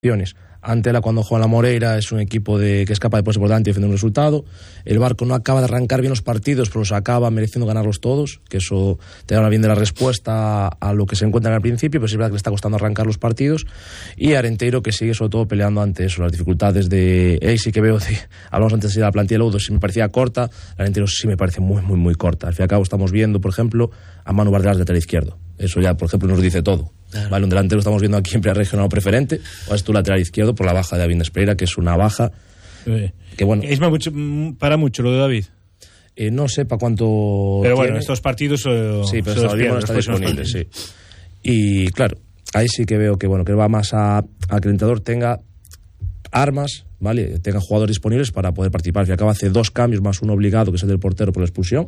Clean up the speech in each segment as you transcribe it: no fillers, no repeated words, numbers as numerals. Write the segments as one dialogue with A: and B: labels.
A: Antela, cuando juega en la Moreira, es un equipo que es capaz de ponerse por delante y defender un resultado. El Barco no acaba de arrancar bien los partidos, pero los acaba mereciendo ganarlos todos, que eso te habla bien de la respuesta a lo que se encuentra al principio, pero sí es verdad que le está costando arrancar los partidos. Y Arenteiro, que sigue sobre todo peleando ante eso, las dificultades de... sí que veo, hablamos antes de la plantilla de Loudo, si me parecía corta, Arenteiro sí me parece muy, muy, muy corta. Al fin y al cabo estamos viendo, por ejemplo, a Manu Bardelas de lateral izquierdo. Eso ya, por ejemplo, nos dice todo. Claro. Vale, un delantero estamos viendo aquí en Primera Regional preferente, o es tu lateral izquierdo por la baja de David Nespereira, que es una baja que bueno...
B: ¿Es para mucho lo de David?
A: No sé para cuánto
B: pero
A: tiene.
B: Bueno, estos partidos
A: sí, pero todavía no está disponible, sí. Y claro, ahí sí que veo que bueno, que va más a que el entrenador tenga armas, ¿vale? Tenga jugadores disponibles para poder participar. Al fin y al cabo hace 2 cambios más uno obligado, que es el del portero por la expulsión.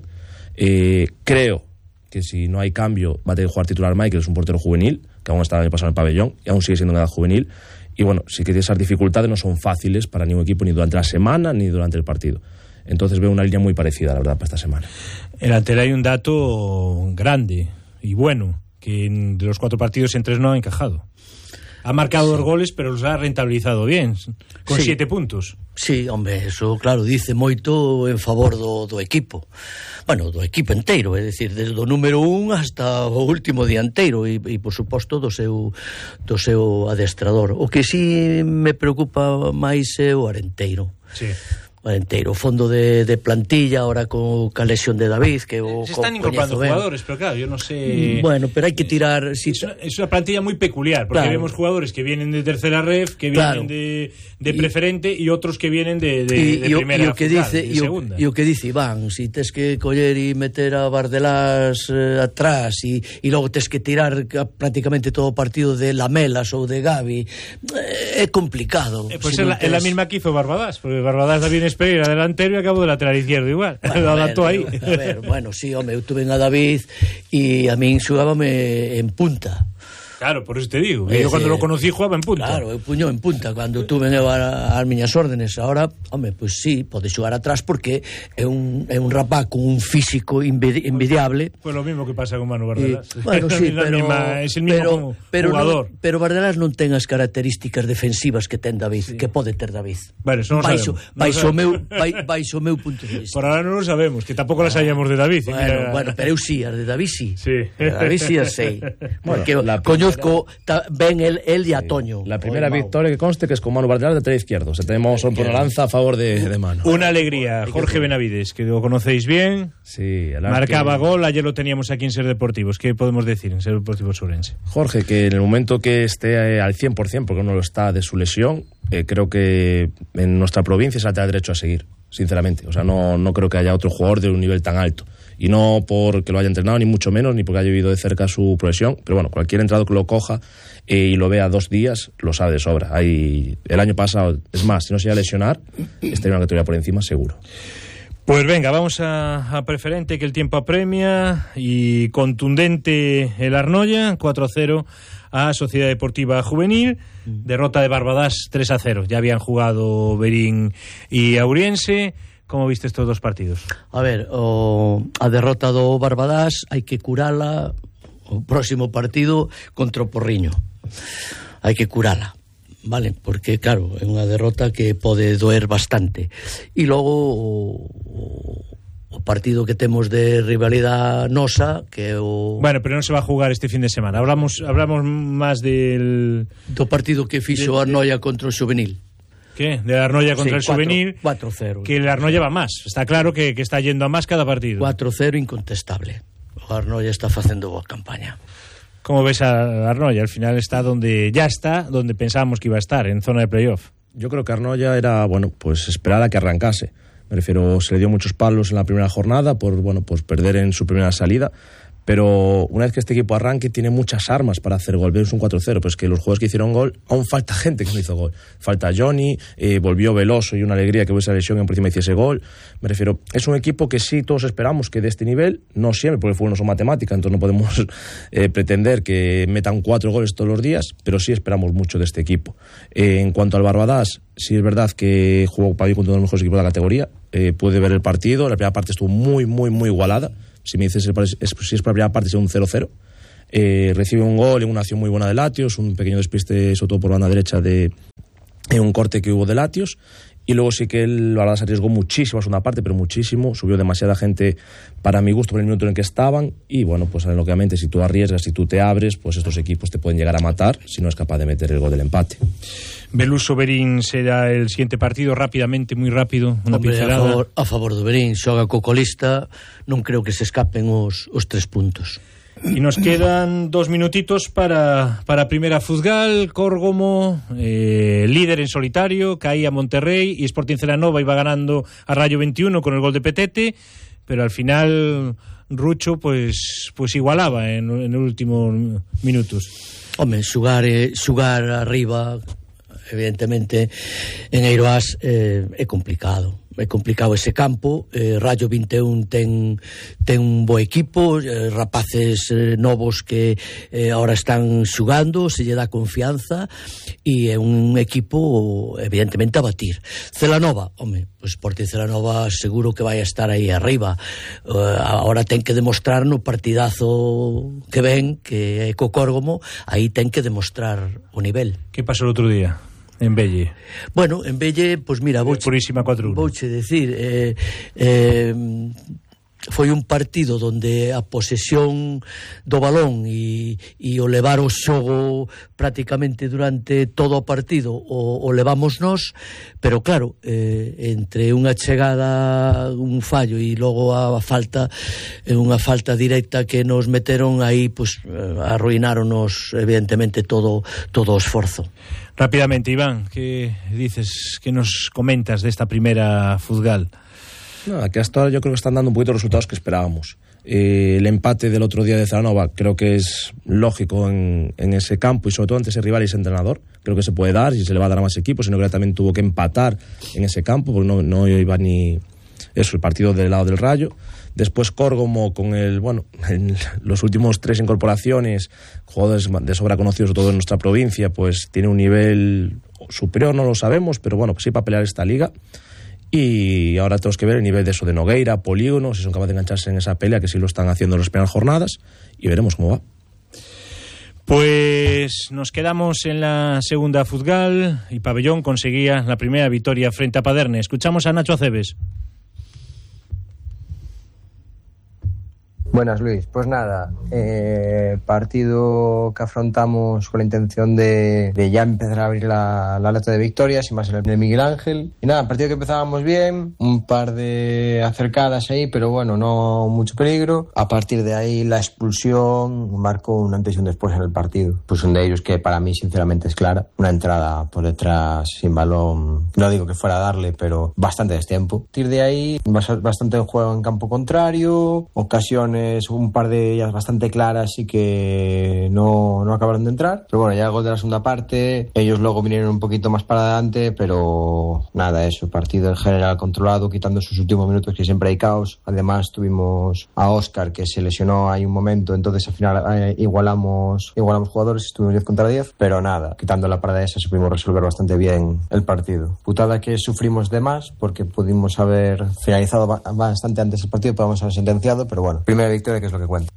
A: Creo que si no hay cambio va a tener que jugar titular Michael, es un portero juvenil, que aún está el año pasado en el pabellón y aún sigue siendo en edad juvenil. Y bueno, sí que esas dificultades no son fáciles para ningún equipo, ni durante la semana ni durante el partido. Entonces veo una línea muy parecida, la verdad, para esta semana.
B: En Antela hay un dato grande y bueno, que de los 4 partidos en 3 no ha encajado. Ha marcado 2 goles, pero los ha rentabilizado bien, con 7 puntos.
C: Sí, hombre, eso, claro, dice moito en favor do equipo. Bueno, do equipo inteiro, é dicir, desde o número 1 hasta o último dianteiro e por suposto, do seu adestrador. O que sí me preocupa máis é o Arenteiro.
B: Sí.
C: Arenteiro, fondo de plantilla, ahora con a lesión de David, que
B: se están incorporando jugadores, pero claro, yo no sé...
C: Bueno, pero hay que tirar...
B: Es una plantilla muy peculiar, porque vemos jugadores que vienen de tercera ref, que vienen de preferente y otros que vienen de primera de segunda.
C: E o que dice Iván, si tes que coller e meter a Bardelás atrás e logo tes que tirar prácticamente todo o partido de Lamelas ou de Gavi, é complicado.
B: Pues es la misma que hizo Barbadás, porque Barbadás viene Pereira delantero y acabo de lateral izquierdo igual. Bueno, lo adaptó ahí.
C: A ver, bueno, sí, home, eu tuve a David e a min xugábame en punta.
B: Claro, por eso te digo. Yo cuando lo conocí jugaba en punta.
C: Claro, eu puño en punta cando tuve as miñas órdenes. Ahora, home, pues sí, pode xogar atrás porque é un rapaz con un físico envidiable.
B: Pues lo mismo que pasa con Manu Bardelas.
C: Bueno, sí,
B: es el mismo jugador.
C: Pero Bardelas non ten as características defensivas que ten David, que pode ter David.
B: Bueno, eso non sabemos.
C: Baixo o meu punto de vista.
B: Por ahora non lo sabemos, que tampouco las sabíamos de David.
C: Bueno, pero eu sí, as de David sí. David sí as sei.
A: Porque
C: ven él y a Toño.
A: La primera victoria que conste que es con Manu Bardelas de lateral izquierdo. Se tenemos una lanza a favor de Manu.
B: Una alegría. Jorge Benavides, que lo conocéis bien.
A: Sí,
B: marcaba gol, ayer lo teníamos aquí en Ser Deportivos. ¿Qué podemos decir en Ser Deportivos Ourense?
A: Jorge, que en el momento que esté al 100%, porque no lo está de su lesión, creo que en nuestra provincia es lateral derecho a seguir, sinceramente. O sea, no creo que haya otro jugador de un nivel tan alto. Y no porque lo haya entrenado, ni mucho menos, ni porque haya vivido de cerca su progresión, pero bueno, cualquier entrenador que lo coja y lo vea 2 días, lo sabe de sobra. El año pasado, es más, si no se iba a lesionar, estaría una categoría por encima, seguro.
B: Pues venga, vamos a preferente, que el tiempo apremia, y contundente el Arnoia, 4-0 a Sociedad Deportiva Juvenil, derrota de Barbadás 3-0, ya habían jugado Berín y Auriense. Como viste estos 2 partidos?
C: A ver, a derrota do Barbadás hai que curala o próximo partido contra o Porriño. Hai que curala, vale? Porque, claro, é unha derrota que pode doer bastante. E logo o partido que temos de rivalidade nosa, que é o...
B: Bueno, pero non se va a jugar este fin de semana. Hablamos máis
C: do partido que fixo Arnoia contra o Xuvenil.
B: ¿Qué? De la Arnoia contra el Juvenil.
C: 4-0.
B: Que el Arnoia va más. Está claro que está yendo a más cada partido.
C: 4-0 incontestable. O Arnoia está facendo boa campaña.
B: ¿Cómo ves a Arnoia? Al final está donde pensábamos que iba a estar, en zona de playoff.
A: Yo creo que Arnoia era, pues esperar a que arrancase. Me refiero, se le dio muchos palos en la primera jornada por perder en su primera salida. Pero una vez que este equipo arranque, tiene muchas armas para hacer gol. Vemos un 4-0, pero es que los jugadores que hicieron gol, aún falta gente que no hizo gol. Falta Johnny, volvió Veloso, y una alegría que hubiese esa lesión y por encima hiciese gol. Me refiero, es un equipo que sí todos esperamos que de este nivel, no siempre, porque el fútbol no son matemáticas, entonces no podemos pretender que metan 4 goles todos los días, pero sí esperamos mucho de este equipo. En cuanto al Barbadás, sí es verdad que jugó para mí contra uno de los mejores equipos de la categoría. Pude ver el partido, la primera parte estuvo muy, muy, muy igualada. Si me dices si es por la primera parte, es un 0-0. recibe un gol en una acción muy buena de Latios, un pequeño despiste sobre todo por banda derecha en un corte que hubo de Latios. Y luego sí que el Barbadas arriesgó muchísimo a segunda parte, pero muchísimo. Subió demasiada gente para mi gusto por el minuto en el que estaban. Y bueno, pues lógicamente si tú arriesgas, si tú te abres, pues estos equipos te pueden llegar a matar si no es capaz de meter el gol del empate.
B: Beluso Berín será el siguiente partido, rápidamente, muy rápido, una pincelada.
C: A favor do Berín, xoga co colista, non creo que se escapen os 3 puntos.
B: Y nos quedan 2 minutitos para Primera Fuzgal. Córgomo, líder en solitario, caía Monterrey y Sporting Celanova iba ganando a Rayo 21 con el gol de Petete, pero al final Rucho pues igualaba en los últimos minutos.
C: Home, xugar arriba, evidentemente en Eiroas é complicado. É complicado ese campo. Rayo 21 ten un bo equipo, rapaces novos que ahora están xugando, se lle dá confianza e é un equipo evidentemente a batir. Celanova, home, pois Sporting Celanova seguro que vai a estar aí arriba. Ahora ten que demostrar no partidazo que ven, que é co Córgomo, aí ten que demostrar o nivel.
B: Que pasou o outro día? En Belle.
C: Bueno, en Belle, pues mira,
B: purísima 4-1.
C: Vouche decir, foi un partido donde a posesión do balón e o levar o xogo prácticamente durante todo o partido o levamos nós, pero claro, entre unha chegada, un fallo e logo a falta, unha falta directa que nos meteron aí, pues arruináronos evidentemente todo o esforzo.
B: Rápidamente, Iván, ¿qué dices, qué nos comentas de esta primera Fuzgal?
A: No, que hasta ahora yo creo que están dando un poquito los resultados que esperábamos. El empate del otro día de Celanova creo que es lógico en ese campo y sobre todo ante ese rival y ese entrenador. Creo que se puede dar y se le va a dar a más equipos, sino que también tuvo que empatar en ese campo porque no iba ni eso, el partido del lado del Rayo. Después Córgomo con los últimos 3 incorporaciones, jugadores de sobra conocidos sobre todo en nuestra provincia, pues tiene un nivel superior, no lo sabemos, pero bueno, pues sí para pelear esta liga. Y ahora tenemos que ver el nivel de eso de Nogueira, Polígono, si son capaces de engancharse en esa pelea, que sí lo están haciendo en las primeras jornadas, y veremos cómo va.
B: Pues nos quedamos en la segunda Fuzgal y Pabellón conseguía la primera victoria frente a Paderne. Escuchamos a Nacho Aceves.
D: Buenas, Luis. Pues nada, partido que afrontamos con la intención de ya empezar a abrir la lata de victorias y más en el de Miguel Ángel. Y nada, partido que empezábamos bien, un par de acercadas ahí, pero bueno, no mucho peligro. A partir de ahí la expulsión marcó un antes y un después en el partido. Pues un de ellos que para mí sinceramente es clara. Una entrada por detrás sin balón, no digo que fuera a darle, pero bastante destiempo. A partir de ahí bastante juego en campo contrario, ocasiones un par de ellas bastante claras y que no acabaron de entrar, pero bueno, ya el gol de la segunda parte, ellos luego vinieron un poquito más para adelante, pero nada, eso, partido en general controlado, quitando sus últimos minutos que siempre hay caos. Además tuvimos a Óscar que se lesionó ahí un momento, entonces al final igualamos jugadores, estuvimos 10 contra 10, pero nada, quitando la parada esa supimos resolver bastante bien el partido. Putada que sufrimos de más porque pudimos haber finalizado bastante antes el partido, podemos haber sentenciado, pero bueno, primera victoria que es lo que cuenta.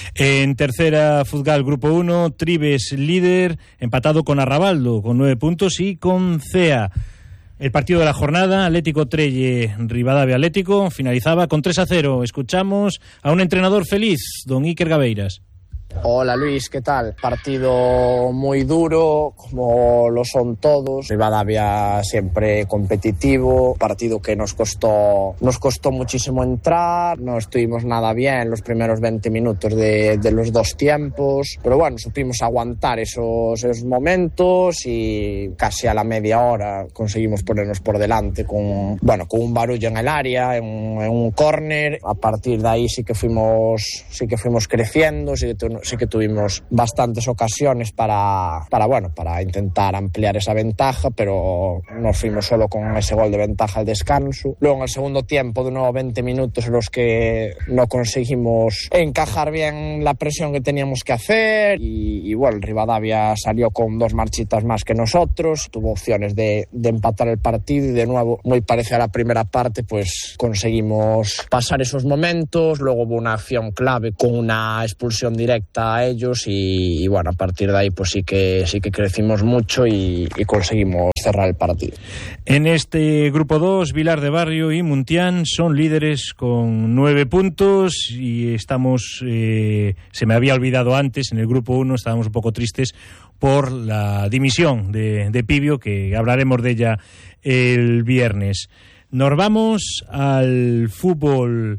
B: En tercera Fuzgal, Grupo 1, Tribes líder, empatado con Arrabaldo con 9 puntos y con CEA. El partido de la jornada, Atlético Trelle, Rivadavia Atlético, finalizaba con 3-0. Escuchamos a un entrenador feliz, don Iker Gabeiras.
E: Hola Luis, ¿qué tal? Partido muy duro, como lo son todos. Rivadavia siempre competitivo, partido que nos costó muchísimo entrar, no estuvimos nada bien los primeros 20 minutos de los dos tiempos, pero bueno, supimos aguantar esos momentos y casi a la media hora conseguimos ponernos por delante con un barullo en el área, en un córner. A partir de ahí sí que fuimos creciendo, sí que tuvimos bastantes ocasiones para intentar ampliar esa ventaja, pero nos fuimos solo con ese gol de ventaja al descanso. Luego en el segundo tiempo, de nuevo 20 minutos en los que no conseguimos encajar bien la presión que teníamos que hacer y bueno, Rivadavia salió con 2 marchitas más que nosotros, tuvo opciones de empatar el partido y de nuevo, muy parecido a la primera parte, pues conseguimos pasar esos momentos. Luego hubo una acción clave con una expulsión directa adapta a ellos y bueno, a partir de ahí pues sí que crecimos mucho y conseguimos cerrar el partido.
B: En este grupo 2, Vilar de Barrio y Muntián son líderes con 9 puntos y estamos, se me había olvidado antes, en el grupo 1 estábamos un poco tristes por la dimisión de Pibio, que hablaremos de ella el viernes. Nos vamos al fútbol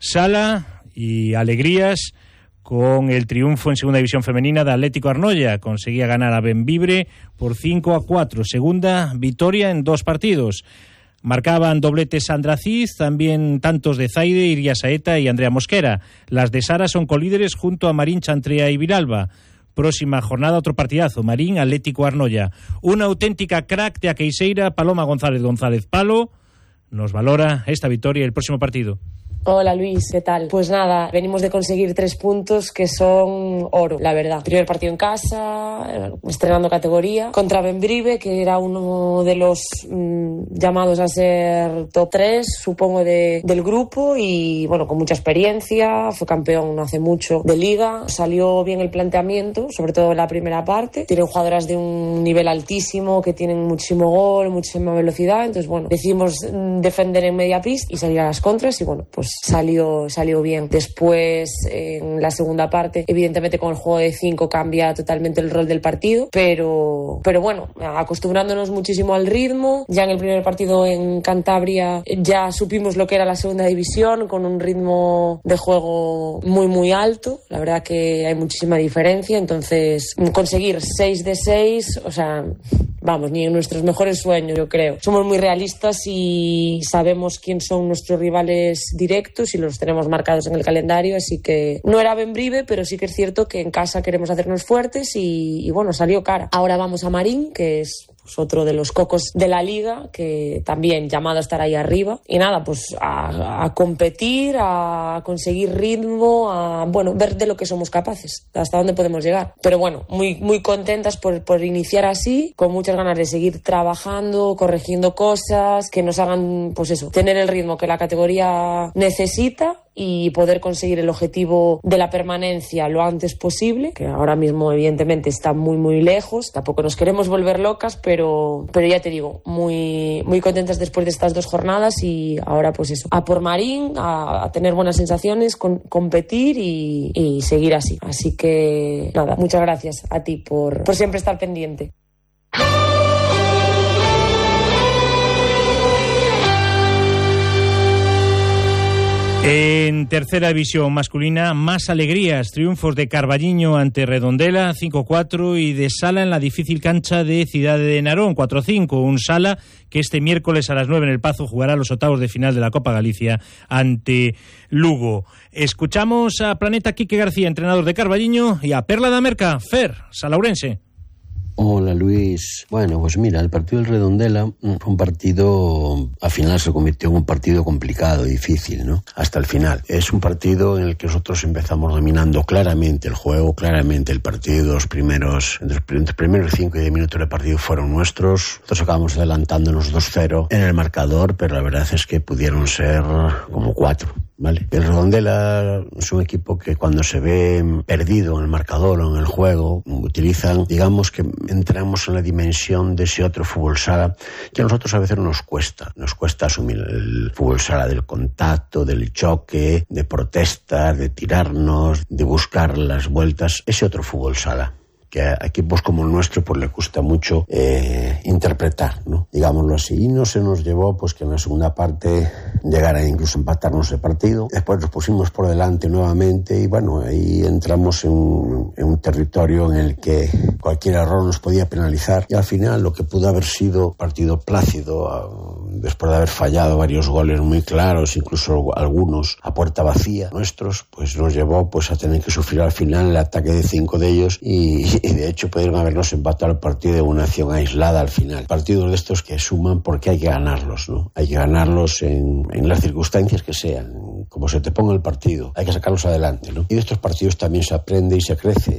B: sala y alegrías con el triunfo en segunda división femenina de Atlético Arnoia. Conseguía ganar a Bembibre por 5-4. Segunda victoria en 2 partidos. Marcaban dobletes Sandra Cid, también tantos de Zaide, Iria Saeta y Andrea Mosquera. Las de Sara son colíderes junto a Marín, Chantrea y Viralba. Próxima jornada, otro partidazo, Marín, Atlético Arnoia. Una auténtica crack de Aqueixeira, Paloma González Palo, nos valora esta victoria y el próximo partido.
F: Hola Luis, ¿qué tal? Pues nada, venimos de conseguir 3 puntos que son oro, la verdad. Primer partido en casa, estrenando categoría, contra Bembrive, que era uno de los llamados a ser top 3, supongo, del grupo, y bueno, con mucha experiencia, fue campeón no hace mucho de liga, salió bien el planteamiento, sobre todo en la primera parte. Tienen jugadoras de un nivel altísimo, que tienen muchísimo gol, muchísima velocidad, entonces bueno, decidimos defender en media pista y salir a las contras, y bueno, pues salió bien. Después, en la segunda parte, evidentemente con el juego de 5 cambia totalmente el rol del partido, pero bueno, acostumbrándonos muchísimo al ritmo. Ya en el primer partido en Cantabria ya supimos lo que era la segunda división, con un ritmo de juego muy muy alto. La verdad que hay muchísima diferencia, entonces conseguir 6 de 6, o sea, vamos, ni en nuestros mejores sueños, yo creo. Somos muy realistas y sabemos quién son nuestros rivales directos y los tenemos marcados en el calendario, así que no era Bembrive, pero sí que es cierto que en casa queremos hacernos fuertes y bueno, salió cara. Ahora vamos a Marín, que es pues otro de los cocos de la liga, que también llamado a estar ahí arriba, y nada, pues a competir, a conseguir ritmo, a bueno, ver de lo que somos capaces, hasta dónde podemos llegar. Pero bueno, muy, muy contentas por iniciar así, con muchas ganas de seguir trabajando, corrigiendo cosas que nos hagan, pues eso, tener el ritmo que la categoría necesita y poder conseguir el objetivo de la permanencia lo antes posible, que ahora mismo evidentemente está muy muy lejos. Tampoco nos queremos volver locas, pero ya te digo, muy, muy contentas después de estas 2 jornadas, y ahora pues eso, a por Marín, a tener buenas sensaciones, competir y seguir así. Así que nada, muchas gracias a ti por siempre estar pendiente.
B: En tercera división masculina, más alegrías, triunfos de Carballiño ante Redondela 5-4 y de Sala en la difícil cancha de Cidade de Narón 4-5, un Sala que este miércoles a las 9 en El Pazo jugará los octavos de final de la Copa Galicia ante Lugo. Escuchamos a Planeta Quique García, entrenador de Carballiño, y a Perla da Merca, Fer, salaurense.
G: Hola Luis. Bueno, pues mira, el partido del Redondela fue un partido, al final se convirtió en un partido complicado, difícil, ¿no? Hasta el final. Es un partido en el que nosotros empezamos dominando claramente el juego, claramente el partido. Los primeros 5 y 10 minutos del partido fueron nuestros. Nosotros acabamos adelantándonos 2-0 en el marcador, pero la verdad es que pudieron ser como 4. ¿Vale? El Redondela es un equipo que cuando se ve perdido en el marcador o en el juego, utilizan, digamos que entramos en la dimensión de ese otro fútbol sala que a nosotros a veces nos cuesta asumir el fútbol sala del contacto, del choque, de protestas, de tirarnos, de buscar las vueltas, ese otro fútbol sala que a equipos como el nuestro pues le cuesta mucho interpretar, ¿no? Digámoslo así. Y no se nos llevó pues que en la segunda parte llegara incluso a empatarnos el partido. Después nos pusimos por delante nuevamente y bueno, ahí entramos en un territorio en el que cualquier error nos podía penalizar, y al final lo que pudo haber sido partido plácido, después de haber fallado varios goles muy claros, incluso algunos a puerta vacía nuestros, pues nos llevó pues a tener que sufrir al final el ataque de 5 de ellos y de hecho pudieron habernos empatado el partido de una acción aislada al final. Partidos de estos que suman porque hay que ganarlos, ¿no? Hay que ganarlos en las circunstancias que sean, como se te ponga el partido, hay que sacarlos adelante, ¿no? Y de estos partidos también se aprende y se crece,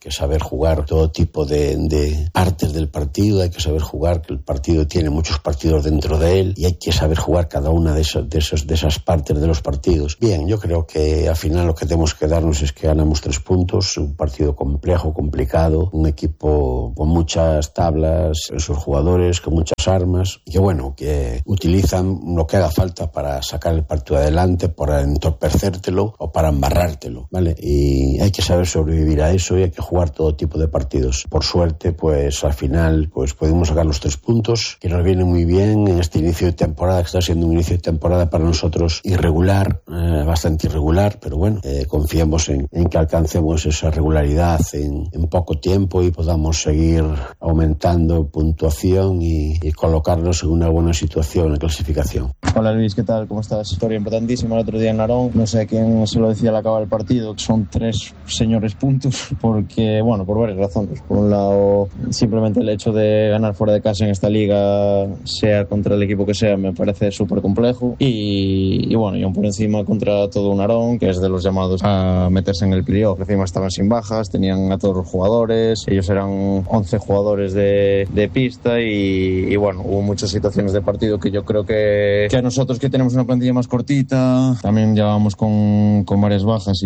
G: que saber jugar todo tipo de partes del partido, hay que saber jugar, que el partido tiene muchos partidos dentro de él y hay que saber jugar cada una de esas partes de los partidos. Bien, yo creo que al final lo que tenemos que darnos es que ganamos 3 puntos, un partido complejo, complicado, un equipo con muchas tablas en sus jugadores, con muchas armas, y que bueno, que utilizan lo que haga falta para sacar el partido adelante, para entorpecértelo o para embarrártelo, ¿vale? Y hay que saber sobrevivir a eso y hay que jugar todo tipo de partidos. Por suerte, pues al final pues podemos sacar los 3 puntos, que nos viene muy bien en este inicio de temporada, que está siendo un inicio de temporada para nosotros irregular, bastante irregular, pero bueno, confiemos en que alcancemos esa regularidad en poco tiempo y podamos seguir aumentando puntuación y colocarnos en una buena situación en clasificación.
H: Hola Luis, ¿qué tal? ¿Cómo estás? Historia importantísima el otro día en Narón. No sé a quién se lo decía al acabar el partido, que son 3 señores puntos, porque, bueno, por varias razones. Por un lado, simplemente el hecho de ganar fuera de casa en esta liga, sea contra el equipo que sea, me parece súper complejo. Y bueno, y aún por encima contra todo un Narón, que es de los llamados a meterse en el playoff. Encima estaban sin bajas, tenían a todos los jugadores, ellos eran 11 jugadores de pista y bueno, hubo muchas situaciones de partido que yo creo que a nosotros, que tenemos una plantilla más cortita, también llevábamos con varias bajas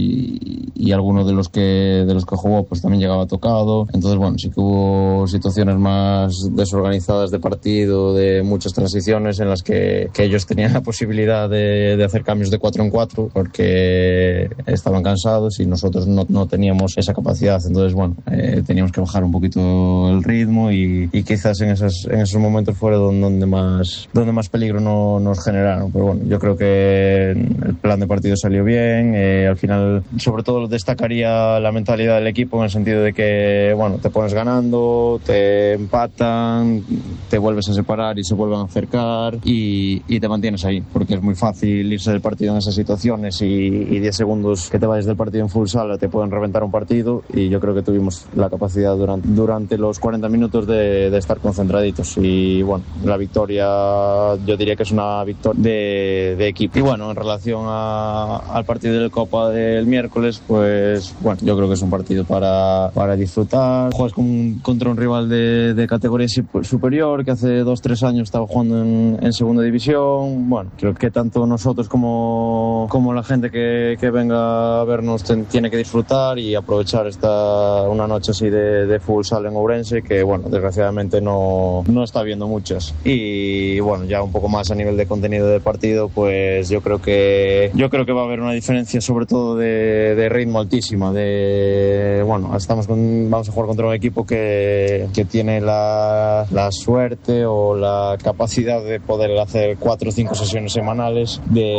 H: y alguno de los que jugó pues también llegaba tocado. Entonces bueno, sí que hubo situaciones más desorganizadas de partido, de muchas transiciones en las que ellos tenían la posibilidad de hacer cambios de 4 en 4 porque estaban cansados y nosotros no teníamos esa capacidad. Entonces bueno, teníamos que bajar un poquito el ritmo y quizás en esos momentos fuera donde más peligro nos generaron. Pero bueno, yo creo que el plan de partido salió bien. Al final, sobre todo destacaría la mentalidad del equipo en el sentido de que, bueno, te pones ganando, te empatan, te vuelves a separar y se vuelven a acercar y te mantienes ahí, porque es muy fácil irse del partido en esas situaciones y 10 segundos que te vayas del partido en full sala te pueden reventar un partido, y yo creo que tuvimos la capacidad durante los 40 minutos de estar concentraditos. Y bueno, la victoria yo diría que es una victoria de equipo. Y bueno, en relación al partido de la Copa del miércoles, pues bueno, yo creo que es un partido para disfrutar. Juegas contra un rival de categoría superior que hace 2-3 años estaba jugando en segunda división. Bueno, creo que tanto nosotros como la gente que venga a vernos tiene que disfrutar y aprovechar una noche así de futsal en Ourense, que bueno, desgraciadamente no está habiendo muchas. Y bueno, ya un poco más a nivel de contenido del partido, pues yo creo que va a haber una diferencia sobre todo de ritmo altísima. Bueno, vamos a jugar contra un equipo que tiene la suerte o la capacidad de poder hacer 4 o 5 sesiones semanales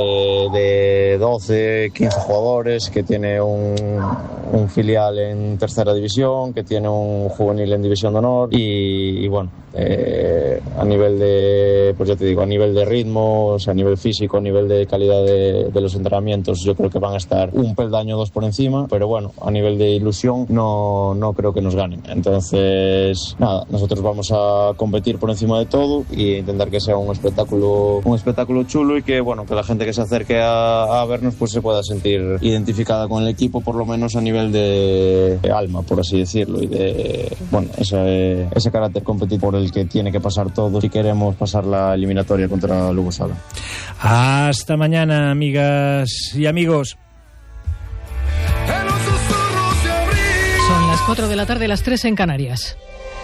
H: de 12, 15 jugadores, que tiene un filial en tercera división, que tiene un juvenil en división de honor y bueno, a nivel de, pues ya te digo, a nivel de ritmo, o sea, a nivel físico, a nivel de calidad de los entrenamientos, yo creo que van a estar un peldaño 2 por encima, pero bueno, a nivel de ilusión no creo que nos ganen. Entonces nada, nosotros vamos a competir por encima de todo y intentar que sea un espectáculo chulo, y que bueno, que la gente que se acerque a vernos pues se pueda sentir identificada con el equipo, por lo menos a nivel de alma, por así decirlo, y de bueno, ese carácter competitivo por el que tiene que pasar todo si queremos pasar la eliminatoria contra Lugo Sala.
B: Hasta mañana, amigas y amigos.
I: Son las 4 de la tarde, las 3 en Canarias.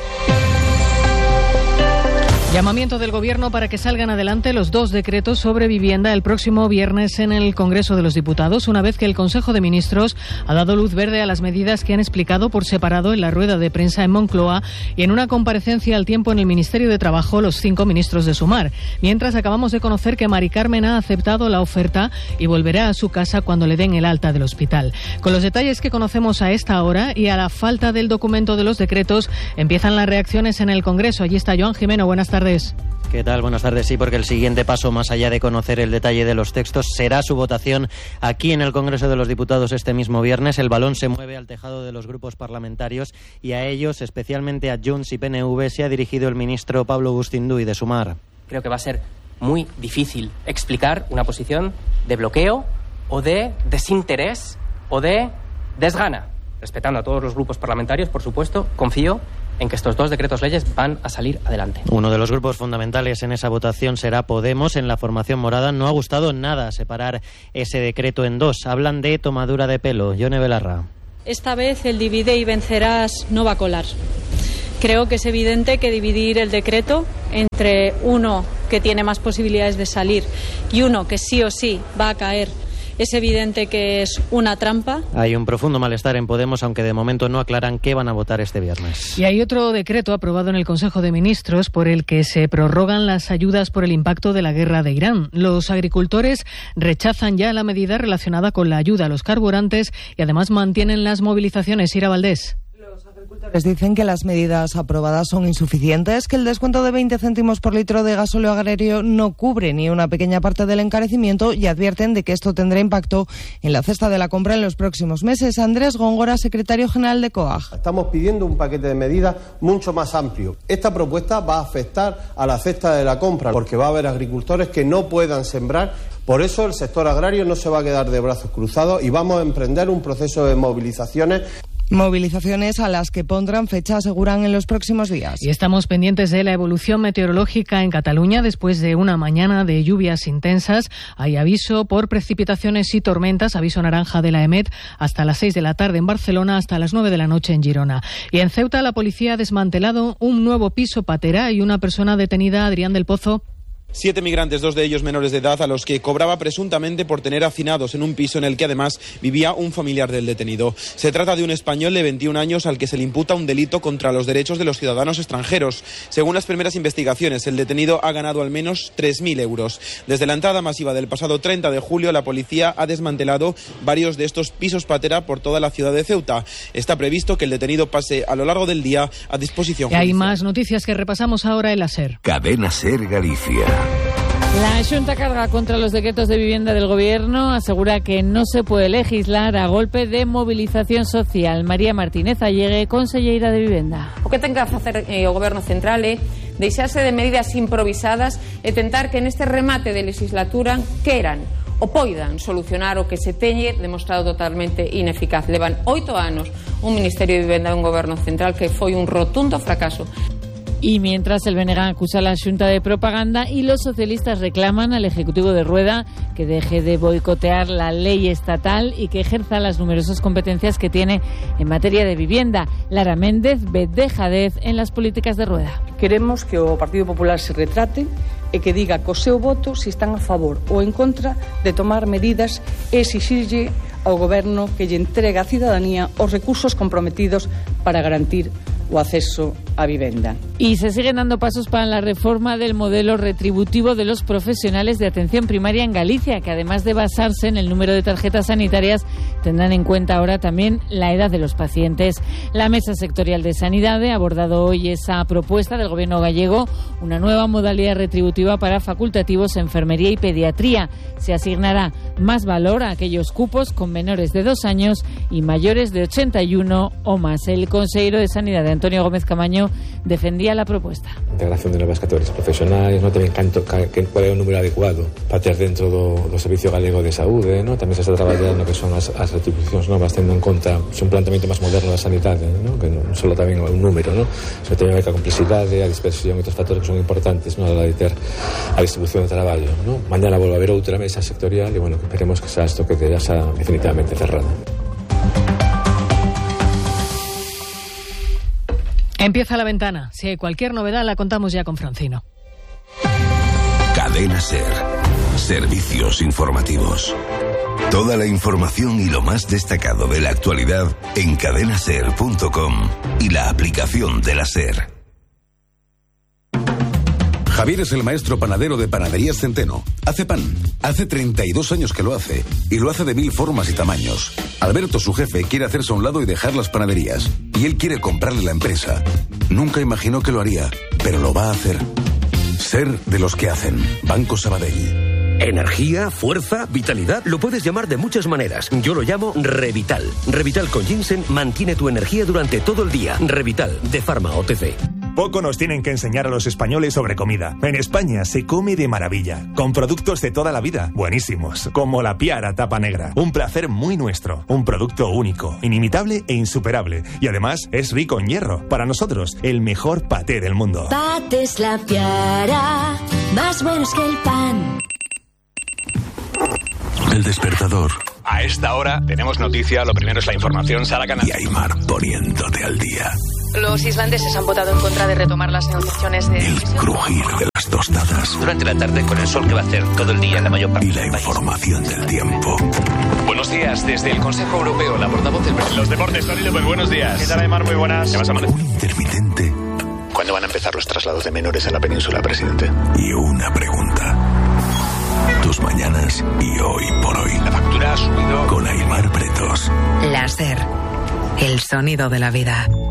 I: Llamamiento del Gobierno para que salgan adelante los 2 decretos sobre vivienda el próximo viernes en el Congreso de los Diputados, una vez que el Consejo de Ministros ha dado luz verde a las medidas que han explicado por separado en la rueda de prensa en Moncloa y en una comparecencia al tiempo en el Ministerio de Trabajo los 5 ministros de Sumar. Mientras, acabamos de conocer que Mari Carmen ha aceptado la oferta y volverá a su casa cuando le den el alta del hospital. Con los detalles que conocemos a esta hora y a la falta del documento de los decretos, empiezan las reacciones en el Congreso. Allí está Joan Jimeno. Buenas tardes.
J: ¿Qué tal? Buenas tardes. Sí, porque el siguiente paso, más allá de conocer el detalle de los textos, será su votación aquí en el Congreso de los Diputados este mismo viernes. El balón se mueve al tejado de los grupos parlamentarios y a ellos, especialmente a Junts y PNV, se ha dirigido el ministro Pablo Bustinduy de Sumar.
K: Creo que va a ser muy difícil explicar una posición de bloqueo o de desinterés o de desgana respetando a todos los grupos parlamentarios, por supuesto, confío en que estos 2 decretos leyes van a salir adelante.
J: Uno de los grupos fundamentales en esa votación será Podemos. En la formación morada no ha gustado nada separar ese decreto en 2. Hablan de tomadura de pelo. Yone Belarra.
L: Esta vez el divide y vencerás no va a colar. Creo que es evidente que dividir el decreto entre uno que tiene más posibilidades de salir y uno que sí o sí va a caer, es evidente que es una trampa.
J: Hay un profundo malestar en Podemos, aunque de momento no aclaran qué van a votar este viernes.
I: Y hay otro decreto aprobado en el Consejo de Ministros por el que se prorrogan las ayudas por el impacto de la guerra de Irán. Los agricultores rechazan ya la medida relacionada con la ayuda a los carburantes y además mantienen las movilizaciones. Ira Valdés.
M: Les dicen que las medidas aprobadas son insuficientes, que el descuento de 20 céntimos por litro de gasóleo agrario no cubre ni una pequeña parte del encarecimiento y advierten de que esto tendrá impacto en la cesta de la compra en los próximos meses. Andrés Góngora, secretario general de COAG.
N: Estamos pidiendo un paquete de medidas mucho más amplio. Esta propuesta va a afectar a la cesta de la compra porque va a haber agricultores que no puedan sembrar. Por eso el sector agrario no se va a quedar de brazos cruzados y vamos a emprender un proceso de movilizaciones.
M: Movilizaciones a las que pondrán fecha, aseguran, en los próximos días.
I: Y estamos pendientes de la evolución meteorológica en Cataluña. Después de una mañana de lluvias intensas, hay aviso por precipitaciones y tormentas, aviso naranja de la EMET, hasta las 6 de la tarde en Barcelona, hasta las 9 de la noche en Girona. Y en Ceuta, la policía ha desmantelado un nuevo piso patera y una persona detenida, Adrián del Pozo.
O: 7 migrantes, 2 de ellos menores de edad, a los que cobraba presuntamente por tener hacinados en un piso en el que además vivía un familiar del detenido. Se trata de un español de 21 años al que se le imputa un delito contra los derechos de los ciudadanos extranjeros. Según las primeras investigaciones, el detenido ha ganado al menos 3.000 euros. Desde la entrada masiva del pasado 30 de julio, la policía ha desmantelado varios de estos pisos patera por toda la ciudad de Ceuta. Está previsto que el detenido pase a lo largo del día a disposición judicial.
I: Hay más noticias que repasamos ahora en la SER.
P: Cadena SER Galicia.
Q: La Xunta carga contra los decretos de vivienda del Gobierno, asegura que no se puede legislar a golpe de movilización social. María Martínez Allegue, conselleira de Vivenda.
R: O que ten que facer o Goberno Central é deixarse de medidas improvisadas e tentar que neste remate de legislatura queran o poidan solucionar o que se teñe demostrado totalmente ineficaz. Levan 8 anos un Ministerio de Vivenda e un Goberno Central que foi un rotundo fracaso.
Q: Y mientras el BNG acusa a la Xunta de propaganda y los socialistas reclaman al Ejecutivo de Rueda que deje de boicotear la ley estatal y que ejerza las numerosas competencias que tiene en materia de vivienda. Lara Méndez ve dejadez en las políticas de Rueda.
S: Queremos que o Partido Popular se retrate e que diga co seu voto se están a favor ou en contra de tomar medidas e exixirlle ao Goberno que lle entregue á cidadanía os recursos comprometidos para garantir o acceso a vivenda.
Q: Y se siguen dando pasos para la reforma del modelo retributivo de los profesionales de atención primaria en Galicia, que además de basarse en el número de tarjetas sanitarias, tendrán en cuenta ahora también la edad de los pacientes. La Mesa Sectorial de Sanidad ha abordado hoy esa propuesta del Gobierno gallego, una nueva modalidad retributiva para facultativos, enfermería y pediatría. Se asignará más valor a aquellos cupos con menores de 2 años y mayores de 81 o más. El consejero de Sanidad, Antonio Gómez Camaño, defendía la propuesta.
T: Integración de novas categorías profesionais, non tamén cual é o número adecuado para ter dentro do Servicio Galego de Saúde, non? Tamén se está traballando que son as retribucións novas, tendo en conta un planteamento máis moderno da sanidade, non? Que non só tamén un número, non? Só tamén a complexidade, a dispersión e outros factores que son importantes, non? A la de ter a distribución de traballo, non? Mañana volve a haber outra mesa sectorial e, bueno, que esperemos que xa isto que ya xa definitivamente cerrada.
I: Empieza la ventana. Si hay cualquier novedad, la contamos ya con Francino.
P: Cadena SER. Servicios informativos. Toda la información y lo más destacado de la actualidad en cadenaser.com y la aplicación de la SER.
U: Javier es el maestro panadero de Panaderías Centeno. Hace pan. Hace 32 años que lo hace. Y lo hace de 1000 formas y tamaños. Alberto, su jefe, quiere hacerse a un lado y dejar las panaderías. Y él quiere comprarle la empresa. Nunca imaginó que lo haría, pero lo va a hacer. Ser de los que hacen. Banco Sabadell.
V: Energía, fuerza, vitalidad, lo puedes llamar de muchas maneras. Yo lo llamo Revital. Revital con ginseng mantiene tu energía durante todo el día. Revital, de Pharma OTC.
A: Poco nos tienen que enseñar a los españoles sobre comida. En España se come de maravilla, con productos de toda la vida, buenísimos, como la Piara tapa negra. Un placer muy nuestro, un producto único, inimitable e insuperable. Y además es rico en hierro. Para nosotros, el mejor paté del mundo.
C: Patés La Piara, más buenos que el pan.
P: El despertador.
W: A esta hora tenemos noticia. Lo primero es la información. Sara Canal.
P: Y Aymar poniéndote al día.
I: Los islandeses han votado en contra de retomar las negociaciones de...
P: El crujir de las tostadas.
X: Durante la tarde, con el sol que va a hacer todo el día en la mayor parte
P: y la información del tiempo.
W: Buenos días, desde el Consejo Europeo, la portavoz del presidente. Los deportes, Tony López, buenos días. ¿Qué tal, Aymar? Muy buenas. ¿Qué vas a amanecer?
P: Un intermitente.
W: ¿Cuándo van a empezar los traslados de menores a la península, presidente?
P: Y una pregunta. Tus mañanas y hoy por hoy.
W: La factura ha subido.
P: Con Aymar Pretos.
Y: Láser. El sonido de la vida.